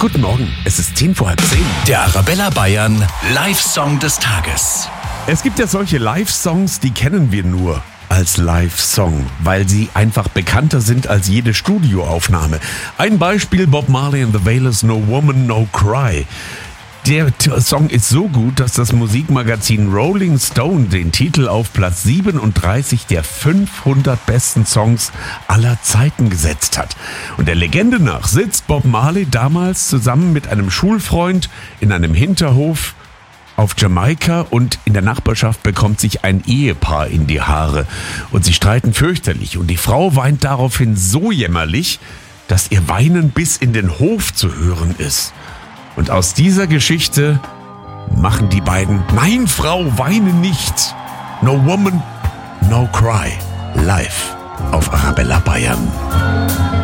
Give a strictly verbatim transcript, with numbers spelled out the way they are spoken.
Guten Morgen, es ist zehn vor halb zehn. Der Arabella Bayern Live-Song des Tages. Es gibt ja solche Live-Songs, die kennen wir nur als Live-Song, weil sie einfach bekannter sind als jede Studioaufnahme. Ein Beispiel: Bob Marley and the Wailers, No Woman, No Cry. Der Song ist so gut, dass das Musikmagazin Rolling Stone den Titel auf Platz siebenunddreißig der fünfhundert besten Songs aller Zeiten gesetzt hat. Und der Legende nach sitzt Bob Marley damals zusammen mit einem Schulfreund in einem Hinterhof auf Jamaika und in der Nachbarschaft bekommt sich ein Ehepaar in die Haare. Und sie streiten fürchterlich und die Frau weint daraufhin so jämmerlich, dass ihr Weinen bis in den Hof zu hören ist. Und aus dieser Geschichte machen die beiden Nein, Frau, weine nicht. No Woman, No Cry. Live auf Arabella Bayern.